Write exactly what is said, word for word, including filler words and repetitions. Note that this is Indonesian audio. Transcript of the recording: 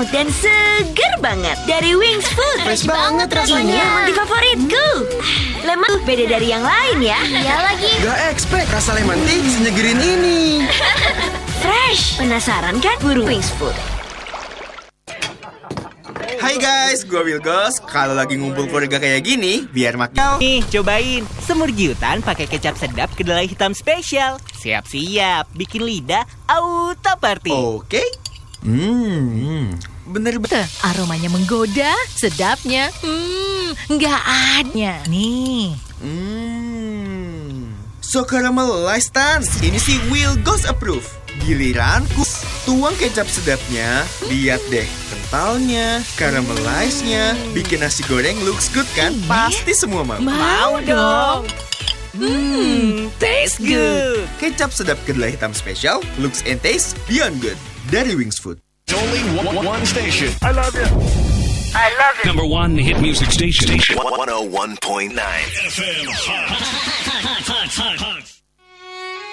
lembut dan seger banget. Dari Wings Food. Fresh banget rasanya. Ini emang di favoritku. Lemon beda dari yang lain ya. Iya lagi. Gak expect rasa lemon tea senyegerin ini. Fresh. Penasaran kan? Buru Wings Food. Hai guys, gue Wilgos. Kalau lagi ngumpul keluarga kayak gini, biar makin. Nih, cobain semur giutan pakai kecap sedap kedelai hitam spesial. Siap-siap, bikin lidah auto party. Oke. Hmm, bener-bener. Aromanya menggoda, sedapnya. Hmm, nggak ada. Nih. Hmm, so caramelized tan. Ini sih Wilgos approve. Giliranku tuang kecap sedapnya. Lihat deh, kentalnya, caramelized-nya, bikin nasi goreng looks good kan? Pasti semua mau. Mau dong. Hmm, taste good. Kecap sedap kedelai hitam spesial, looks and taste beyond good. Dari Wings Food. Only one, one station. I love you. I love you. Number one hit music station. one oh one point nine F M. Hot, hot, hot, hot, hot.